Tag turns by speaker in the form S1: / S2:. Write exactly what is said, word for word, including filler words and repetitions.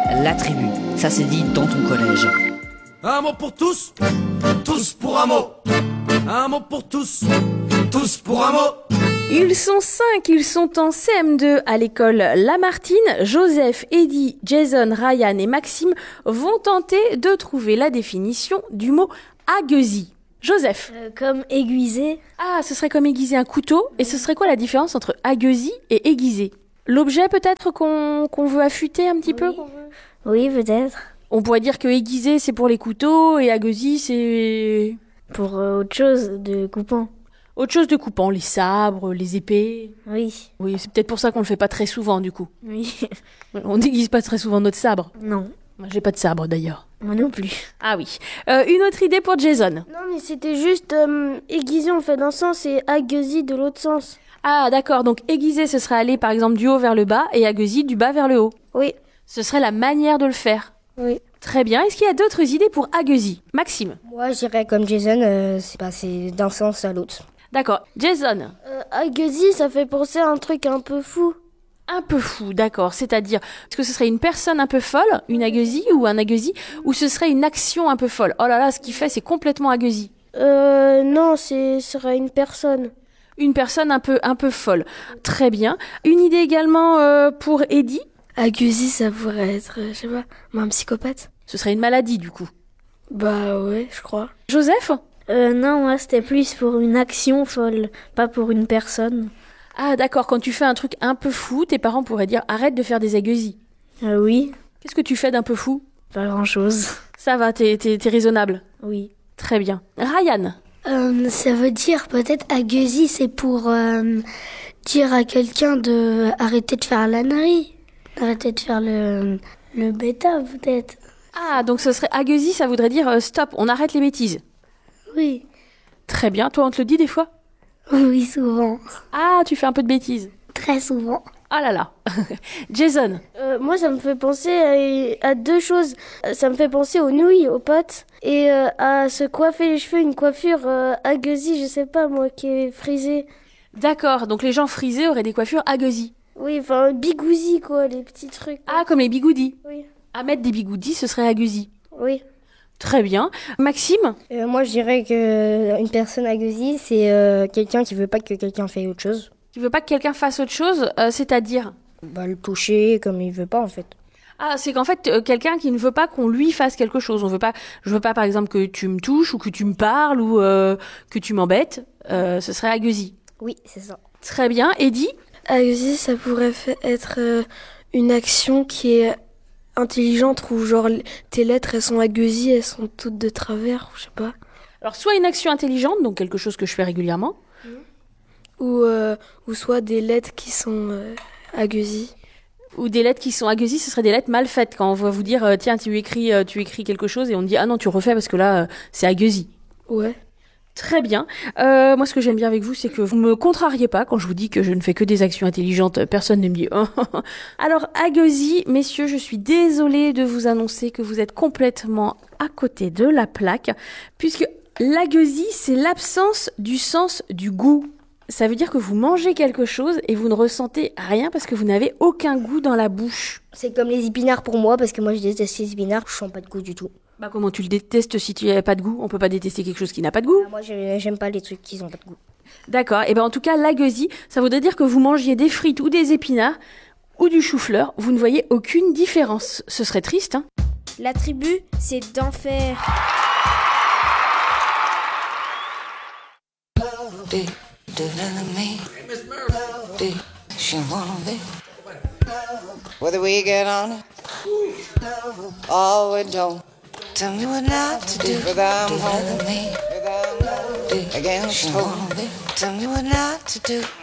S1: La tribu, ça s'est dit dans ton collège.
S2: Un mot pour tous, tous pour un mot. Un mot pour tous, tous pour un mot.
S3: Ils sont cinq, ils sont en C M deux à l'école Lamartine. Joseph, Eddie, Jason, Ryan et Maxime vont tenter de trouver la définition du mot agueusie. Joseph.
S4: Euh, comme aiguisé.
S3: Ah, ce serait comme aiguiser un couteau. Et ce serait quoi la différence entre agueusie et aiguiser? L'objet peut-être qu'on, qu'on veut affûter un petit
S4: oui.
S3: peu qu'on veut...
S4: Oui, peut-être.
S3: On pourrait dire que aiguiser c'est pour les couteaux et agueusie c'est...
S4: Pour euh, autre chose de coupant.
S3: Autre chose de coupant, les sabres, les épées.
S4: Oui.
S3: Oui, c'est peut-être pour ça qu'on le fait pas très souvent du coup.
S4: Oui.
S3: On n'aiguise pas très souvent notre sabre.
S4: Non.
S3: Moi, j'ai pas de sabre d'ailleurs.
S4: Moi non plus.
S3: Ah oui. Euh, une autre idée pour Jason.
S5: Non, mais c'était juste euh, aiguiser, on fait d'un sens et agueusie de l'autre sens.
S3: Ah d'accord, donc aiguiser ce serait aller par exemple du haut vers le bas et agueusie du bas vers le haut.
S5: Oui.
S3: Ce serait la manière de le faire.
S5: Oui.
S3: Très bien. Est-ce qu'il y a d'autres idées pour agueusie? Maxime.
S6: Moi, je dirais comme Jason, euh, c'est passé d'un sens à l'autre.
S3: D'accord. Jason.
S5: Euh, agueusie, ça fait penser à un truc un peu fou.
S3: Un peu fou, d'accord. C'est-à-dire, est-ce que ce serait une personne un peu folle, une agueusie ou un agueusie, ou ce serait une action un peu folle? Oh là là, ce qu'il fait, c'est complètement agueusie.
S5: Euh, non, c'est serait une personne.
S3: Une personne un peu un peu folle. Très bien. Une idée également euh, pour Eddie.
S7: Agueusie, ça pourrait être, je sais pas, un psychopathe.
S3: Ce serait une maladie du coup.
S7: Bah ouais, je crois.
S3: Joseph?
S4: Euh, non, moi c'était plus pour une action folle, pas pour une personne.
S3: Ah d'accord, quand tu fais un truc un peu fou, tes parents pourraient dire arrête de faire des agueusies.
S4: Euh, oui.
S3: Qu'est-ce que tu fais d'un peu fou?
S4: Pas grand-chose.
S3: Ça va, t'es, t'es, t'es raisonnable.
S4: Oui.
S3: Très bien. Ryan?
S7: Euh, ça veut dire peut-être agueusie, c'est pour euh, dire à quelqu'un de arrêter de faire l'ânerie. Arrêter de faire le, le bêta peut-être.
S3: Ah, donc ce serait agueusie, ça voudrait dire euh, stop, on arrête les bêtises.
S7: Oui.
S3: Très bien, toi on te le dit des fois?
S7: Oui, souvent.
S3: Ah, tu fais un peu de bêtises.
S7: Très souvent.
S3: Ah là là. Jason?
S5: Euh, moi, ça me fait penser à, à deux choses. Euh, Ça me fait penser aux nouilles, aux pâtes, et euh, à se coiffer les cheveux, une coiffure euh, agueusie, je sais pas moi, qui est frisée.
S3: D'accord, donc les gens frisés auraient des coiffures agueusies.
S5: Oui, enfin, bigousi, quoi, les petits trucs.
S3: Ah, comme les bigoudis.
S5: Oui.
S3: À mettre des bigoudis, ce serait agueusie.
S5: Oui.
S3: Très bien. Maxime?
S6: Euh, moi, je dirais que une personne agueusie, c'est euh, quelqu'un qui veut pas que quelqu'un fasse autre chose.
S3: Tu veux pas que quelqu'un fasse autre chose, euh, c'est-à-dire?
S6: Bah, le toucher comme il veut pas, en fait.
S3: Ah, c'est qu'en fait, euh, quelqu'un qui ne veut pas qu'on lui fasse quelque chose. On veut pas, je veux pas, par exemple, que tu me touches ou que tu me parles ou euh, que tu m'embêtes. Euh, ce serait agueusie.
S6: Oui, c'est ça.
S3: Très bien. Eddie?
S7: Agueusie, ça pourrait fa- être euh, une action qui est intelligente où genre tes lettres elles sont agueusies, elles sont toutes de travers, je sais pas.
S3: Alors, soit une action intelligente, donc quelque chose que je fais régulièrement.
S7: Ou, euh, ou soit des lettres qui sont euh, agueusies.
S3: Ou des lettres qui sont agueusies, ce seraient des lettres mal faites. Quand on va vous dire, euh, tiens, tu écris, euh, tu écris quelque chose et on dit, ah non, tu refais parce que là, euh, c'est agueusie.
S7: Ouais.
S3: Très bien. Euh, moi, ce que j'aime bien avec vous, c'est que vous me contrariez pas quand je vous dis que je ne fais que des actions intelligentes. Personne ne me dit. Alors, agueusie, messieurs, je suis désolée de vous annoncer que vous êtes complètement à côté de la plaque, puisque l'agueusie, c'est l'absence du sens du goût. Ça veut dire que vous mangez quelque chose et vous ne ressentez rien parce que vous n'avez aucun goût dans la bouche.
S6: C'est comme les épinards pour moi, parce que moi, je déteste les épinards, je sens pas de goût du tout.
S3: Bah comment tu le détestes si tu n'as pas de goût? On peut pas détester quelque chose qui n'a pas de goût.
S6: Ah, moi, je- j'aime pas les trucs qui ont pas de goût.
S3: D'accord. Et ben en tout cas, l'agueusie, ça voudrait dire que vous mangiez des frites ou des épinards ou du chou-fleur. Vous ne voyez aucune différence. Ce serait triste, hein?
S8: La tribu, c'est d'enfer.
S9: Whether we get on it or we don't, tell me what not to do. Whether I'm home, whether I'm against home, tell me what not to do.